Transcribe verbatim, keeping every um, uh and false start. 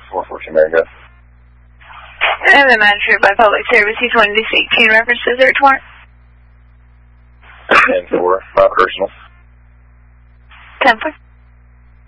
four fourteen America. And the manager by public service, he's wanting to see teen references or torrent. ten four, not personal.